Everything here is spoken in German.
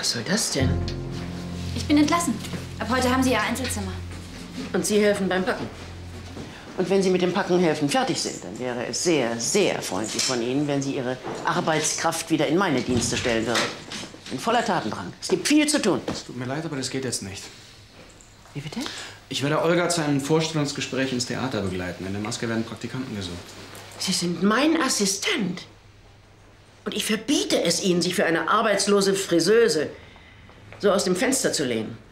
Was soll das denn? Ich bin entlassen. Ab heute haben Sie Ihr Einzelzimmer. Und Sie helfen beim Packen. Und wenn Sie mit dem Packen helfen fertig sind, dann wäre es sehr, sehr freundlich von Ihnen, wenn Sie Ihre Arbeitskraft wieder in meine Dienste stellen würden. In voller Tatendrang. Es gibt viel zu tun. Es tut mir leid, aber das geht jetzt nicht. Wie bitte? Ich werde Olga zu einem Vorstellungsgespräch ins Theater begleiten. In der Maske werden Praktikanten gesucht. Sie sind mein Assistent. Und ich verbiete es Ihnen, sich für eine arbeitslose Friseuse so aus dem Fenster zu lehnen.